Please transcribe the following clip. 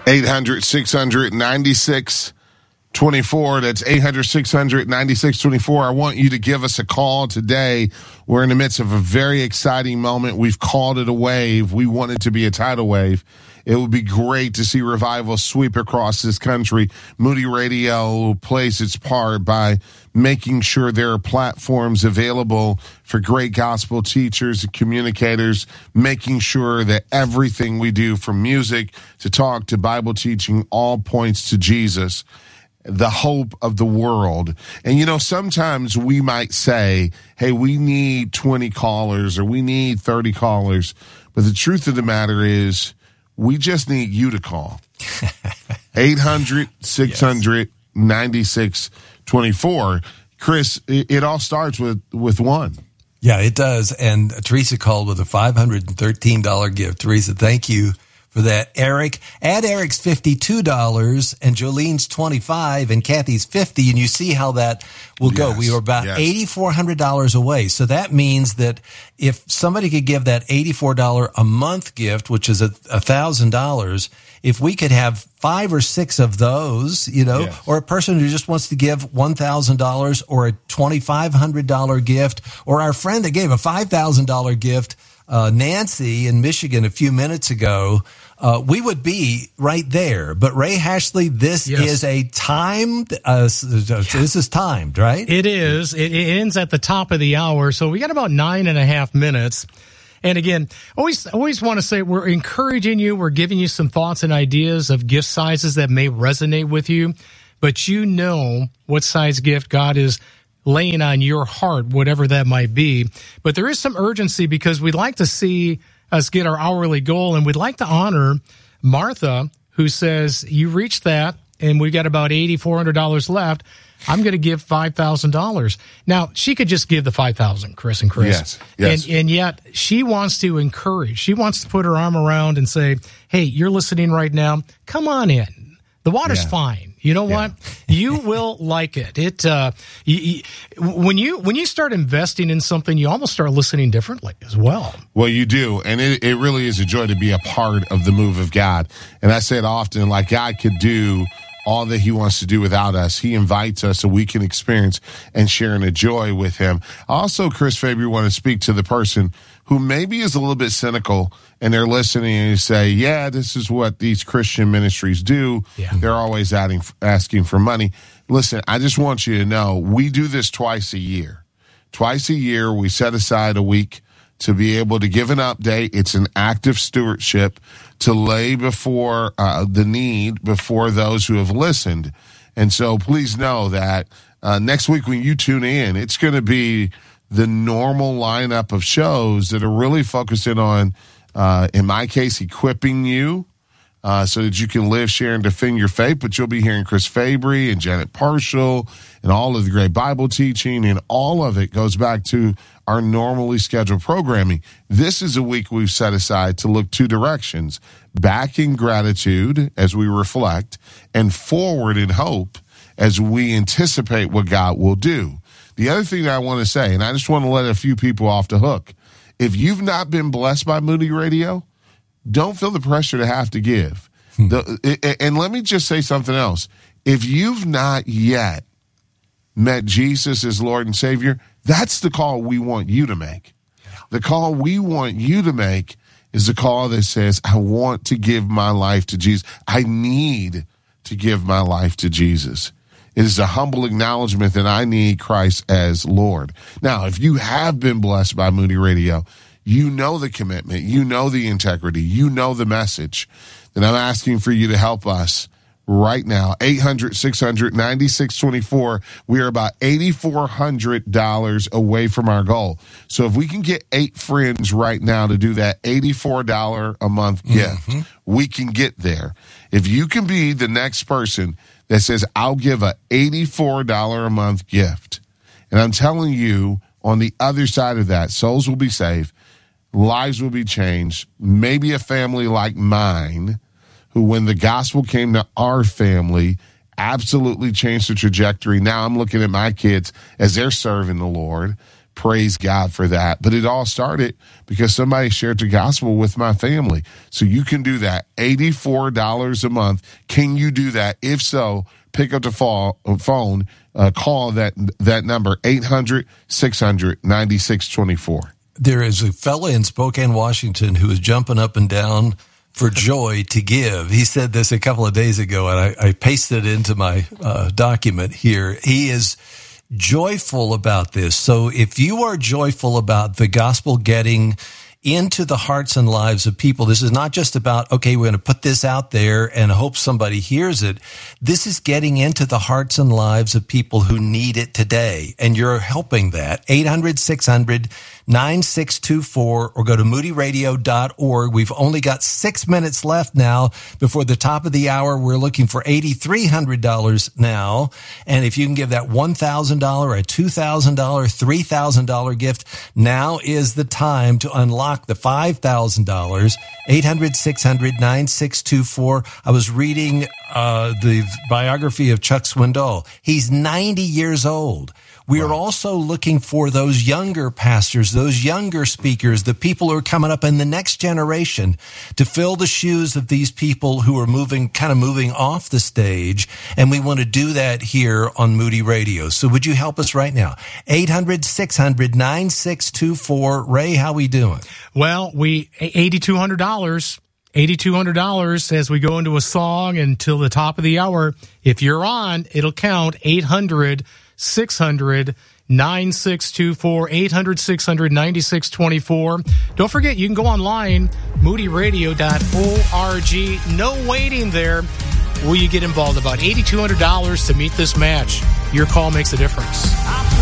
800-600-9624. That's 800-600-9624. I want you to give us a call today. We're in the midst of a very exciting moment. We've called it a wave. We want it to be a tidal wave. It would be great to see revival sweep across this country. Moody Radio plays its part by making sure there are platforms available for great gospel teachers and communicators, making sure that everything we do from music to talk to Bible teaching all points to Jesus, the hope of the world. And, you know, sometimes we might say, hey, we need 20 callers or we need 30 callers. But the truth of the matter is, we just need you to call. 800-600-9624. Chris, it all starts with one. Yeah, it does. And Teresa called with a $513 gift. Teresa, thank you for that. Eric, add Eric's $52 and Jolene's $25 and Kathy's $50, and you see how that will go. We were about $8,400 away. So that means that if somebody could give that $84 a month gift, which is $1,000, if we could have 5 or 6 of those, you know, or a person who just wants to give $1,000 or a $2,500 gift, or our friend that gave a $5,000 gift, Nancy in Michigan a few minutes ago, we would be right there. But Ray Hashley, this is a timed, this is timed, right? It is. It ends at the top of the hour. So we got about 9.5 minutes. And again, always want to say we're encouraging you. We're giving you some thoughts and ideas of gift sizes that may resonate with you. But you know what size gift God is laying on your heart, whatever that might be. But there is some urgency because we'd like to see us get our hourly goal, and we'd like to honor Martha, who says, you reached that, and we've got about $8,400 left. I'm going to give $5,000. Now, she could just give the $5,000, Chris and Chris. Yes. And yet, she wants to encourage. She wants to put her arm around and say, hey, you're listening right now. Come on in. The water's fine. You know what? You will like it. When you start investing in something, you almost start listening differently as well. Well, you do. And it really is a joy to be a part of the move of God. And I say it often, like God could do all that he wants to do without us. He invites us so we can experience and share in the joy with him. Also, Chris Fabry, want to speak to the person who maybe is a little bit cynical and they're listening and you say, yeah, this is what these Christian ministries do. Yeah. They're always asking for money. Listen, I just want you to know, we do this twice a year. Twice a year, we set aside a week to be able to give an update. It's an active stewardship to lay before the need before those who have listened. And so please know that next week when you tune in, it's going to be the normal lineup of shows that are really focusing on, in my case, equipping you so that you can live, share, and defend your faith. But you'll be hearing Chris Fabry and Janet Parshall and all of the great Bible teaching, and all of it goes back to our normally scheduled programming. This is a week we've set aside to look 2 directions: back in gratitude as we reflect, and forward in hope as we anticipate what God will do. The other thing that I want to say, and I just want to let a few people off the hook, if you've not been blessed by Moody Radio, don't feel the pressure to have to give. And let me just say something else. If you've not yet met Jesus as Lord and Savior, that's the call we want you to make. The call we want you to make is the call that says, I want to give my life to Jesus. I need to give my life to Jesus. It is a humble acknowledgement that I need Christ as Lord. Now, if you have been blessed by Moody Radio, you know the commitment, you know the integrity, you know the message, then I'm asking for you to help us right now. 800-600-9624. We are about $8,400 away from our goal. So if we can get 8 friends right now to do that $84 a month gift, we can get there. If you can be the next person that says, I'll give a $84 a month gift, and I'm telling you, on the other side of that, souls will be saved, lives will be changed. Maybe a family like mine, who when the gospel came to our family, absolutely changed the trajectory. Now I'm looking at my kids as they're serving the Lord. praise God for that. But it all started because somebody shared the gospel with my family. So you can do that. $84 a month. Can you do that? If so, pick up the phone, call that number, 800-600-9624. There is a fella in Spokane, Washington, who is jumping up and down for joy to give. He said this a couple of days ago, and I pasted it into my document here. He is joyful about this. So if you are joyful about the gospel getting into the hearts and lives of people, this is not just about, okay, we're going to put this out there and hope somebody hears it. This is getting into the hearts and lives of people who need it today. And you're helping that. 800-600-9624 or go to moodyradio.org. We've only got 6 minutes left now before the top of the hour. We're looking for $8,300 now. And if you can give that $1,000, a $2,000, $3,000 gift, now is the time to unlock the $5,000. 800-600-9624. I was reading the biography of Chuck Swindoll. He's 90 years old. We are also looking for those younger pastors, those younger speakers, the people who are coming up in the next generation to fill the shoes of these people who are moving off the stage. And we want to do that here on Moody Radio. So would you help us right now? 800-600-9624. Ray, how we doing? Well, $8,200. $8,200 as we go into a song until the top of the hour. If you're on, it'll count. 800-600-9624, 800-600-9624. Don't forget, you can go online, moodyradio.org. No waiting there. Will you get involved? About $8,200 to meet this match. Your call makes a difference.